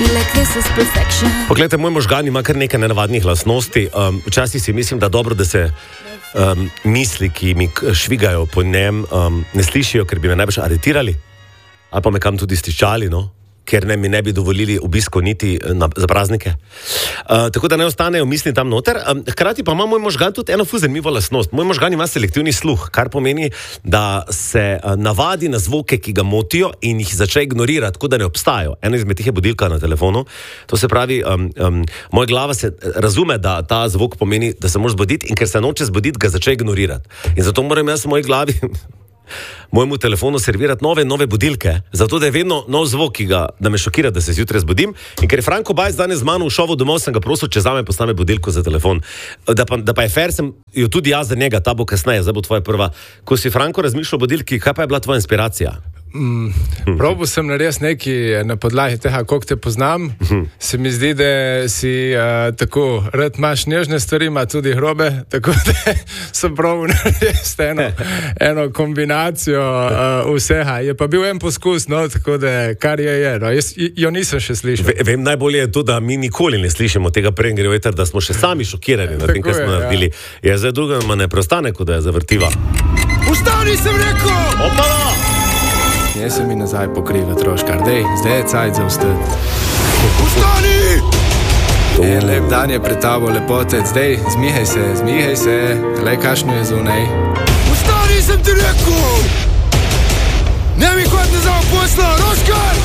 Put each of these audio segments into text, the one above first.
Poglejte, moj možgan ima kar nekaj nenavadnih lastnosti. Včasih si mislim, da dobro, da se misli, ki mi švigajo po njem, ne slišijo, ker bi me najbrž aretirali ali pa me kam tudi stiščali, no? Ker mi ne bi dovolili obisko niti za praznike. Tako da ne ostanejo misli tam noter. Hkrati pa ima moj možgan tudi eno zanimivo lastnost. Moj možgan ima selektivni sluh, kar pomeni, da se navadi na zvoke, ki ga motijo in jih začne ignorirati, tako da ne obstajajo. Eno izmed tih je budilka na telefonu. To se pravi, moja glava se razume, da ta zvok pomeni, da se moraš zbuditi, in ker se noče zbuditi, ga začne ignorirati. In zato moram jaz v moji glavi mojemu telefonu servirati nove budilke, zato da je vedno nov zvok, da me šokira, da se zjutraj zbudim. In ker je Franko Bajc danes z mano v šovu domov, sem ga prosil, če zame postane budilko za telefon. Da pa je fair, sem jo tudi jaz za njega, ta bo kasneje, zdaj bo tvoja prva. Ko si, Franko, razmišljal o budilki, kaj pa je bila tvoja inspiracija? Probal sem narediti nekaj na podlagi tega, koliko te poznam. Se mi zdi, da si tako rad imaš nežne stvari, ima tudi grobe, tako da sem probal narediti eno kombinacijo vsega. Je pa bil en poskus, no, tako da kar je. No. Jaz jo nisem še slišal. Vem, najbolje je to, da mi nikoli ne slišimo tega, preden gre veter, da smo še sami šokirani nad tem, kaj smo naredili. Ja, zdaj druga ne preostane, kot da je zavrtiva. Ustani, sem rekel! Opala! Ne se mi nazaj pokriva troškar, zdaj je cajt za vstati. Ustani! En lep dan je pred tabo, lepotec, zmihaj se, le kašno je zunaj. Ustani, sem ti rekel! Ne mi kot ne zao posla, Roškar!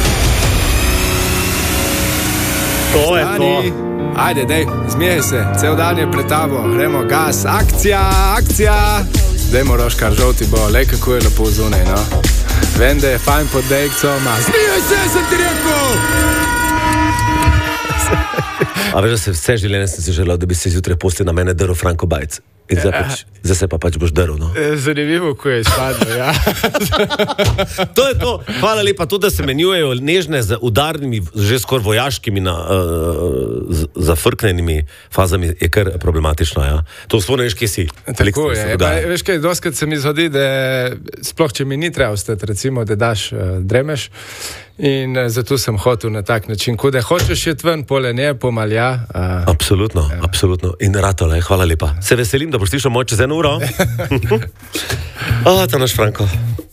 To je to. Ajde, zmihaj se, cel dan je pred tabo, gremo gas, akcija! Dajmo, Roškar, žolti bo, le kako je lepo zunaj, no? Vem, da je fajn pod dejkcom, zmihaj se, sem ti rekel! A veš, da se vse življenje sem si želel, da bi se zjutraj postil na mene drl Franko Bajc. In zdaj se pa pač boš drl, no? Zanimivo, ko je izpadlo, ja. To je to. Hvala lepa. To, da se menjujejo nežne z udarnimi, že skoraj vojaškimi zafrknenimi fazami, je kar problematično, ja. To sploh ne veš, kje si. Tako je. Veš kaj, doskrat se mi zgodi, da sploh, če mi ni treba ostati, recimo, da daš dremeš, in zato sem hotel na tak način, ko da hočeš jet ven, pole ne, pomalja. Absolutno. In ratole, hvala lepa. Se veselim, da boš slišal moj čez 1 uro. Ta naš Franko.